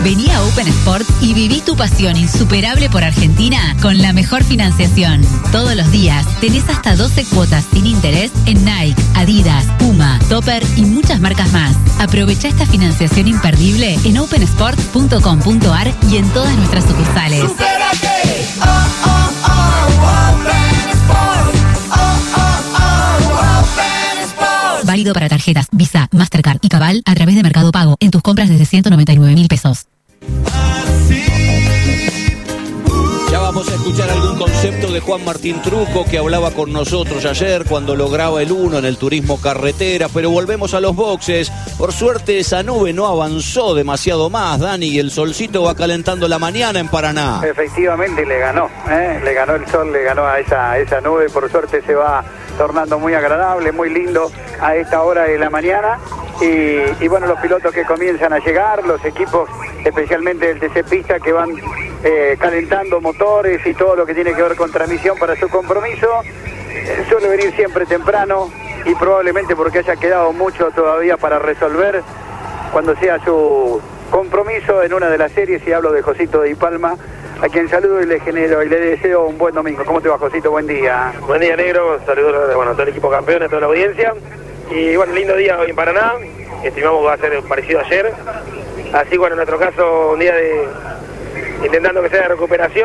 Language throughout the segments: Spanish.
Vení a Open Sport y viví tu pasión insuperable por Argentina con la mejor financiación. Todos los días tenés hasta 12 cuotas sin interés en Nike, Adidas, Puma, Topper y muchas marcas más. Aprovecha esta financiación imperdible en opensport.com.ar y en todas nuestras sucursales. ¡Supérate! Open Sport. Open Sport. Válido para tarjetas Visa, Mastercard y Cabal a través de Mercado Pago en tus compras desde 199.000 pesos. Ya vamos a escuchar algún concepto de Juan Martín Truco que hablaba con nosotros ayer cuando lograba el 1 en el turismo carretera, pero volvemos a los boxes. Por suerte esa nube no avanzó demasiado más, Dani, y el solcito va calentando la mañana en Paraná. Efectivamente le ganó el sol, le ganó a esa nube, por suerte se va tornando muy agradable, muy lindo a esta hora de la mañana. Y bueno, los pilotos que comienzan a llegar, los equipos, especialmente del TC Pista, que van calentando motores y todo lo que tiene que ver con transmisión para su compromiso. Suele venir siempre temprano y probablemente porque haya quedado mucho todavía para resolver cuando sea su compromiso en una de las series, y hablo de Josito de Palma, a quien saludo y le deseo un buen domingo. ¿Cómo te va, Josito? Buen día. Buen día, negro. Saludos a todo el equipo campeón, a toda la audiencia. Y bueno, lindo día hoy en Paraná. Estimamos que va a ser parecido a ayer. Así, bueno, en nuestro caso, un día de intentando que sea de recuperación.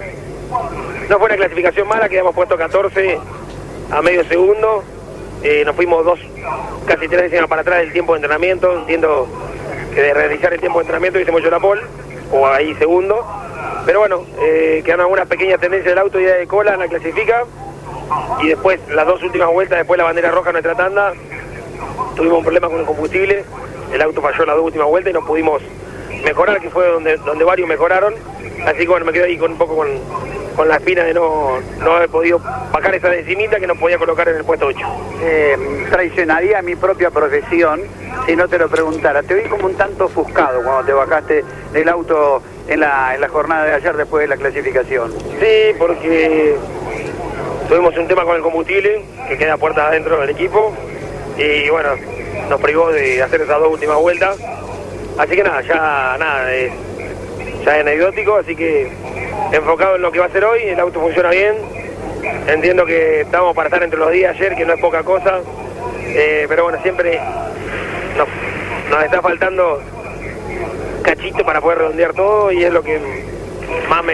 No fue una clasificación mala, quedamos puesto 14 a medio segundo. Nos fuimos casi 3 décimas para atrás del tiempo de entrenamiento. Entiendo que de realizar el tiempo de entrenamiento hicimos yo la pole, o ahí segundo. Pero bueno, quedaron algunas pequeñas tendencias del auto, ya de cola, la clasifica. Y después, las 2 últimas vueltas, después la bandera roja en nuestra tanda, tuvimos un problema con el combustible. El auto falló las 2 últimas vueltas y no pudimos mejorar, que fue donde varios mejoraron. Así que bueno, me quedo ahí con un poco con la espina de no haber podido bajar esa decimita que nos podía colocar en el puesto 8. Traicionaría mi propia profesión si no te lo preguntara. Te vi como un tanto ofuscado cuando te bajaste del auto en la jornada de ayer después de la clasificación. Sí, porque tuvimos un tema con el combustible que queda puertas adentro del equipo y bueno, nos privó de hacer esas 2 últimas vueltas. Así que ya es anecdótico, así que enfocado en lo que va a ser hoy. El auto funciona bien, entiendo que estamos para estar entre los 10 ayer, que no es poca cosa, pero bueno, siempre nos está faltando cachito para poder redondear todo y es lo que más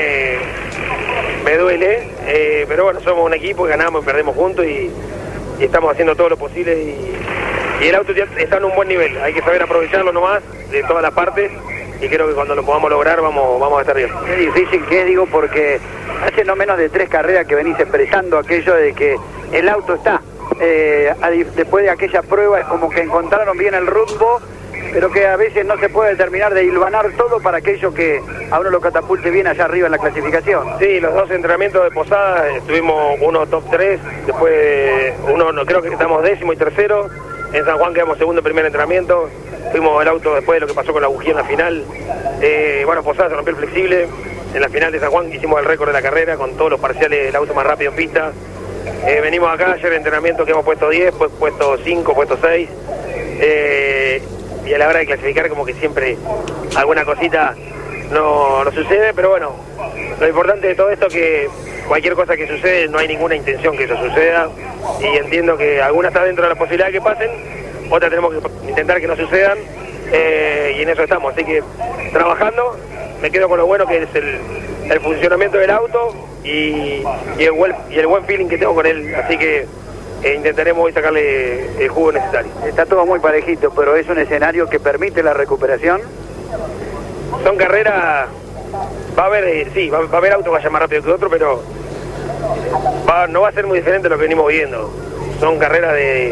me duele, pero bueno, somos un equipo que ganamos y perdemos juntos y estamos haciendo todo lo posible y el auto ya está en un buen nivel, hay que saber aprovecharlo nomás de todas las partes y creo que cuando lo podamos lograr vamos a estar bien. Qué difícil que es, digo, porque hace no menos de 3 carreras que venís expresando aquello de que el auto está, después de aquella prueba es como que encontraron bien el rumbo, pero que a veces no se puede terminar de hilvanar todo para aquello que a uno lo catapulte bien allá arriba en la clasificación. Sí, los 2 entrenamientos de Posada, estuvimos uno top 3, después creo que estamos 10º y 3º, en San Juan quedamos segundo en primer entrenamiento, fuimos el auto después de lo que pasó con la bujía en la final, bueno, Posada se rompió el flexible, en la final de San Juan hicimos el récord de la carrera con todos los parciales del auto más rápido en pista, venimos acá, ayer en entrenamiento que hemos puesto 10, pues puesto 5, puesto 6, y a la hora de clasificar como que siempre alguna cosita no sucede, pero bueno, lo importante de todo esto es que cualquier cosa que sucede no hay ninguna intención que eso suceda y entiendo que algunas está dentro de la posibilidad de que pasen, otras tenemos que intentar que no sucedan y en eso estamos, así que trabajando, me quedo con lo bueno que es el funcionamiento del auto y el buen feeling que tengo con él, así que intentaremos hoy sacarle el jugo necesario. Está todo muy parejito, pero es un escenario que permite la recuperación. Son carreras, va a haber autos que vayan más rápido que otro, pero no va a ser muy diferente de lo que venimos viendo. Son carreras de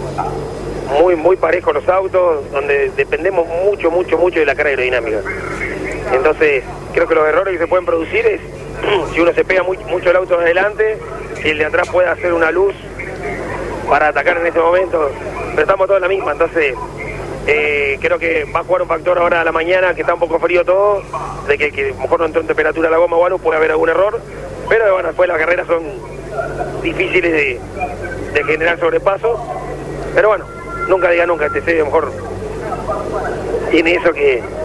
muy parejos los autos, donde dependemos mucho de la carga aerodinámica. Entonces, creo que los errores que se pueden producir es si uno se pega mucho el auto de adelante, si el de atrás puede hacer una luz para atacar en ese momento, pero estamos todos en la misma, entonces creo que va a jugar un factor ahora a la mañana, que está un poco frío todo, de que a lo mejor no entró en temperatura la goma o algo, puede haber algún error, pero bueno, después las carreras son difíciles de generar sobrepaso, pero bueno, nunca diga nunca, TC a lo mejor tiene eso que